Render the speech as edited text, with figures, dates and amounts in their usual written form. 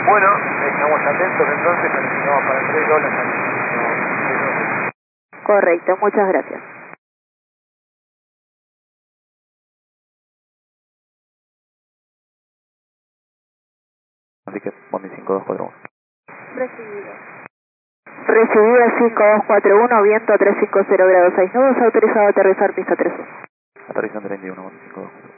Bueno, estamos atentos entonces, calificamos para 3 dólares. Correcto, muchas gracias. Así que Bondi 5241. Recibido. Recibida 5241, viento 350 grados 6 nudos, autorizado a aterrizar pista 31. Aterrizan 31, Bondi 5241.